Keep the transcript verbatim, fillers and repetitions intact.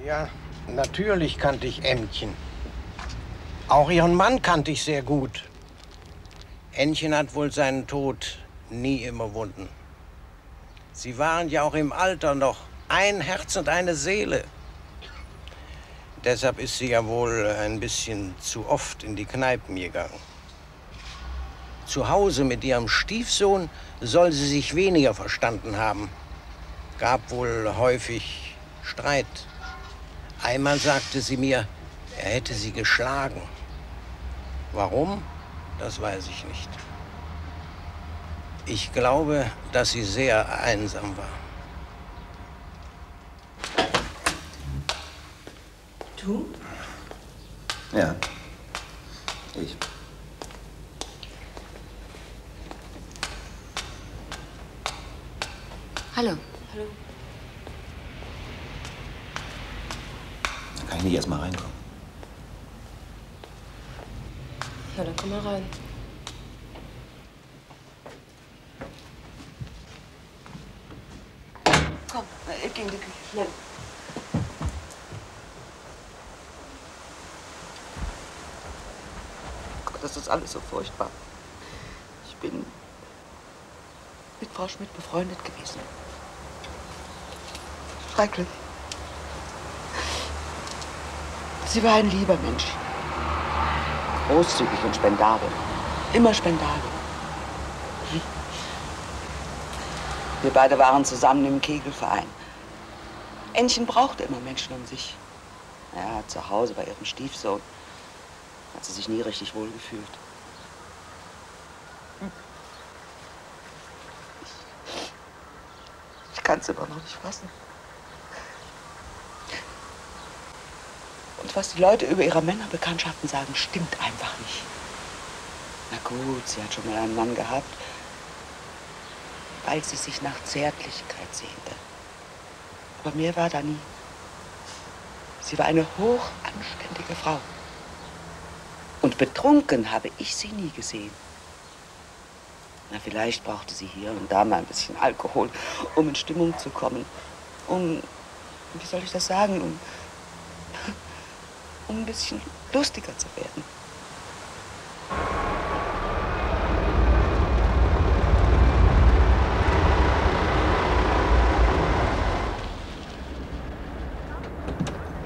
Ja, natürlich kannte ich Ännchen. Auch ihren Mann kannte ich sehr gut. Ännchen hat wohl seinen Tod nie überwunden. Sie waren ja auch im Alter noch ein Herz und eine Seele. Deshalb ist sie ja wohl ein bisschen zu oft in die Kneipen gegangen. Zu Hause mit ihrem Stiefsohn soll sie sich weniger verstanden haben. Gab wohl häufig Streit. Einmal sagte sie mir, er hätte sie geschlagen. Warum? Das weiß ich nicht. Ich glaube, dass sie sehr einsam war. Du? Ja. Ich. Hallo. Hallo. Dann kann ich nicht erst mal reinkommen. Ja, dann komm mal rein. Komm, ich geh in die Küche. Schnell. Gott, das ist alles so furchtbar. Ich bin mit Frau Schmidt befreundet gewesen. Schrecklich. Sie war ein lieber Mensch. Großzügig und spendabel. Immer spendabel. Wir beide waren zusammen im Kegelverein. Ännchen brauchte immer Menschen um sich. Ja, zu Hause bei ihrem Stiefsohn hat sie sich nie richtig wohlgefühlt. Ich kann es immer noch nicht fassen. Und was die Leute über ihre Männerbekanntschaften sagen, stimmt einfach nicht. Na gut, sie hat schon mal einen Mann gehabt, weil sie sich nach Zärtlichkeit sehnte. Aber mehr war da nie. Sie war eine hochanständige Frau. Und betrunken habe ich sie nie gesehen. Na, vielleicht brauchte sie hier und da mal ein bisschen Alkohol, um in Stimmung zu kommen. Um, wie soll ich das sagen, um, um ein bisschen lustiger zu werden.